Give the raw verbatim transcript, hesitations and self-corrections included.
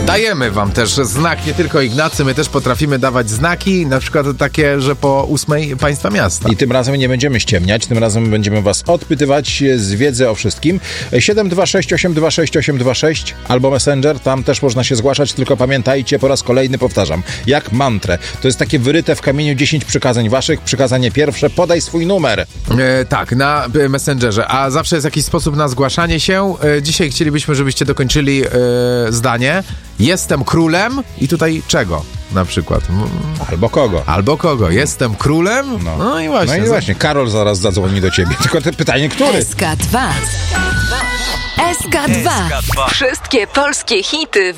Dajemy wam też znak, nie tylko Ignacy, my też potrafimy dawać znaki, na przykład takie, że po ósmej państwa miasta. I tym razem nie będziemy ściemniać, tym razem będziemy was odpytywać z wiedzy o wszystkim. siedem dwa sześć osiem dwa sześć osiem dwa sześć albo Messenger, tam też można się zgłaszać, tylko pamiętajcie, po raz kolejny powtarzam, jak mantrę. To jest takie wyryte w kamieniu dziesięć przykazań waszych. Przykazanie pierwsze, podaj swój numer. E, tak, na e, Messengerze, a zawsze jest jakiś sposób na zgłaszanie się. E, dzisiaj chcielibyśmy, żebyście dokończyli e, zdanie. Jestem królem i tutaj czego na przykład? Albo kogo. Albo kogo. Jestem królem? No, no i właśnie. No i właśnie, Karol zaraz zadzwoni do ciebie. Tylko te pytanie, który? S K dwa. S K dwa. Wszystkie polskie hity